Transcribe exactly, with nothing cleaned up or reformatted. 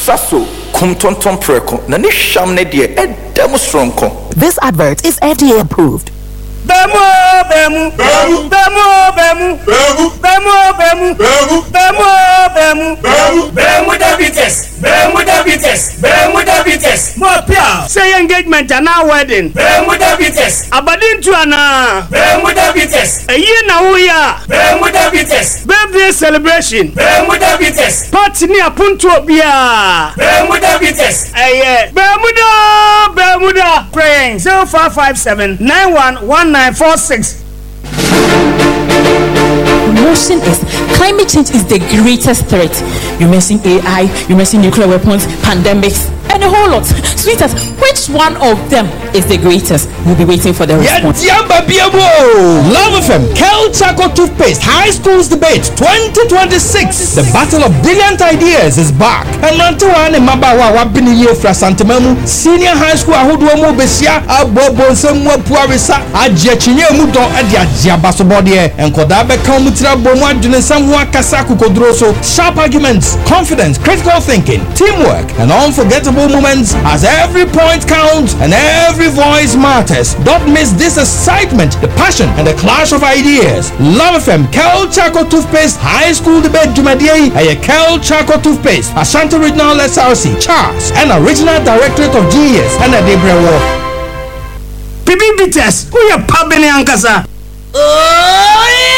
saso kumtonton preko na ni sham ne de edem stronko. This advert is F D A approved. Bemu bemu bemu bemu bemu bemu bemu bemu bemu bemu bemu bemu diabetes bemu diabetes bemu diabetes more pia say engagement and now wedding bemu diabetes abadin tu ana bemu diabetes eyi na wo ya bemu diabetes birthday celebration bemu diabetes party ni apuntu obia bemu diabetes eye bemu da bemu da praying zero five five seven nine one one nine four six. Motion is climate change is the greatest threat. You mention A I, you mention nuclear weapons, pandemics, and a whole lot. Sweetheart, which one of them is the greatest? We'll be waiting for the response. Love F M, Kel Chaco Toothpaste, High Schools Debate twenty twenty-six. The Battle of Brilliant Ideas is back. And Rantuan and Mabawa Wabini Yefra Santamamu, Senior High School Ahuduomo Besia, Abobo Semwa Puarisa, Adjechinye Mudo, Adia Jabasobodie, and Kodabe Kamutra Bomwa Junesamwa Kasaku Kodroso, sharp arguments, confidence, critical thinking, teamwork, and unforgettable moments as every point counts and every voice matters. Don't miss this excitement, the passion, and the clash of ideas. Love F M, Kel Chaco Toothpaste, High School Debate Jumadiye, and Kel Chaco Toothpaste, Ashanti Regional S R C, Charles, and Original Directorate of G S, and a Debrewo. Bibi Bites, who ya pabini ankasa? Oh, yeah.